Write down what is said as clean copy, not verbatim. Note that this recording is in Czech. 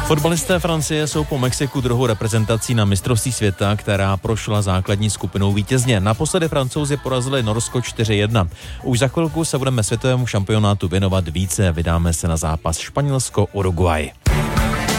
Fotbalisté Francie jsou po Mexiku druhou reprezentací na mistrovství světa, která prošla základní skupinou vítězně. Naposledy Francouzi porazili Norsko 4-1. Už za chvilku se budeme světovému šampionátu věnovat více. Vydáme se na zápas Španělsko-Uruguay.